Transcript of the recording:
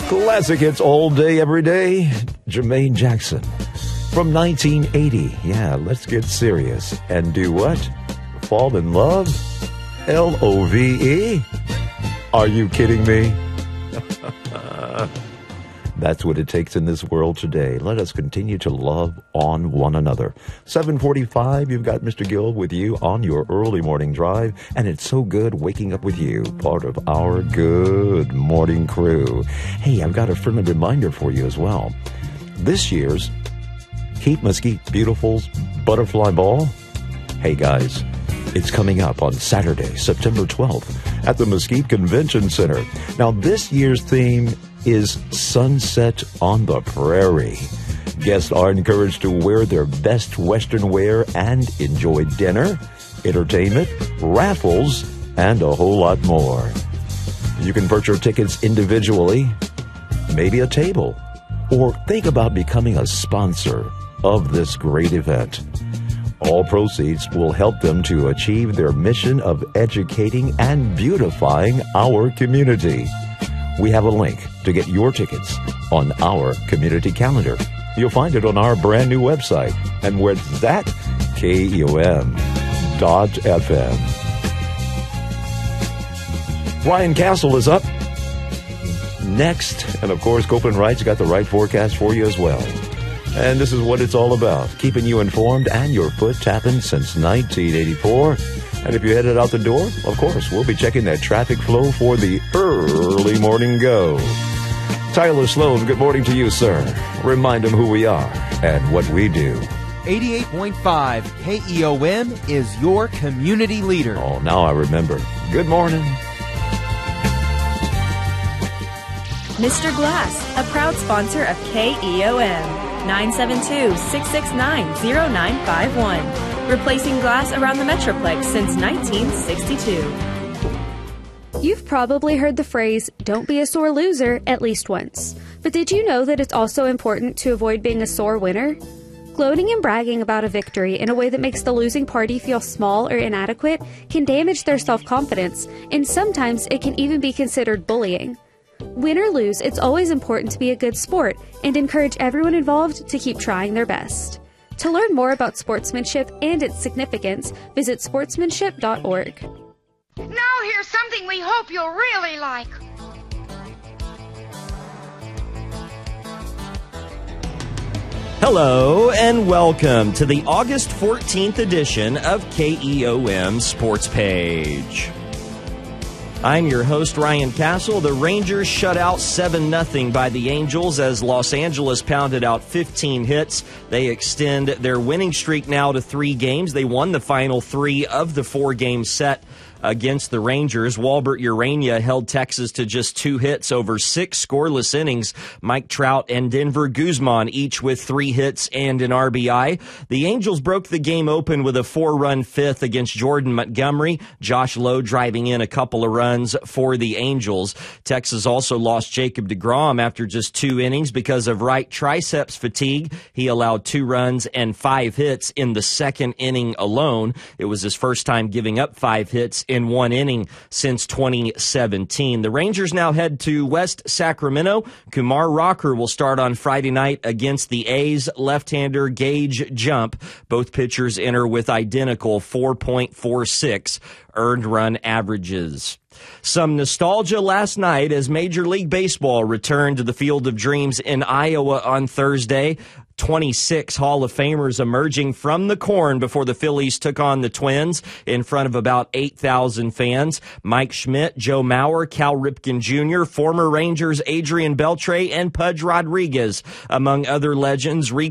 Classic hits all day, every day. Jermaine Jackson from 1980. Yeah, let's get serious. And do what? Fall in love? Love? Are you kidding me? That's what it takes in this world today. Let us continue to love on one another. 7:45, you've got Mr. Gill with you on your early morning drive, and it's so good waking up with you, part of our good morning crew. Hey, I've got a friendly reminder for you as well. This year's Keep Mesquite Beautiful's Butterfly Ball. Hey, guys, it's coming up on Saturday, September 12th at the Mesquite Convention Center. Now, this year's theme is Sunset on the Prairie. Guests are encouraged to wear their best Western wear and enjoy dinner, entertainment, raffles, and a whole lot more. You can purchase your tickets individually, maybe a table, or think about becoming a sponsor of this great event. All proceeds will help them to achieve their mission of educating and beautifying our community. We have a link to get your tickets on our community calendar. You'll find it on our brand new website. And where's that? KEOM.FM. Ryan Castle is up next. And of course, Copeland Wright's got the right forecast for you as well. And this is what it's all about, keeping you informed and your foot tapping since 1984. And if you're headed out the door, of course, we'll be checking that traffic flow for the early morning go. Tyler Sloan, good morning to you, sir. Remind them who we are and what we do. 88.5 KEOM is your community leader. Oh, now I remember. Good morning. Mr. Glass, a proud sponsor of KEOM. 972-669-0951. Replacing glass around the Metroplex since 1962. You've probably heard the phrase, don't be a sore loser, at least once. But did you know that it's also important to avoid being a sore winner? Gloating and bragging about a victory in a way that makes the losing party feel small or inadequate can damage their self-confidence, and sometimes it can even be considered bullying. Win or lose, it's always important to be a good sport and encourage everyone involved to keep trying their best. To learn more about sportsmanship and its significance, visit sportsmanship.org. Now here's something we hope you'll really like. Hello and welcome to the August 14th edition of KEOM Sports Page. I'm your host, Ryan Castle. The Rangers shut out 7-0 by the Angels as Los Angeles pounded out 15 hits. They extend their winning streak now to 3 games. They won the final 3 of the 4-game set against the Rangers. Walbert Urania held Texas to just 2 hits over 6 scoreless innings. Mike Trout and Denver Guzman each with 3 hits and an RBI. The Angels broke the game open with a 4-run 5th against Jordan Montgomery. Josh Lowe driving in a couple of runs for the Angels. Texas also lost Jacob deGrom after just 2 innings because of right triceps fatigue. He allowed 2 runs and 5 hits in the 2nd inning alone. It was his first time giving up 5 hits in 1 inning since 2017. The Rangers now head to West Sacramento. Kumar Rocker will start on Friday night against the A's left-hander Gage Jump. Both pitchers enter with identical 4.46 earned run averages. Some nostalgia last night as Major League Baseball returned to the Field of Dreams in Iowa on Thursday. 26 Hall of Famers emerging from the corn before the Phillies took on the Twins in front of about 8,000 fans. Mike Schmidt, Joe Mauer, Cal Ripken Jr., former Rangers Adrian Beltre, and Pudge Rodriguez, among other legends.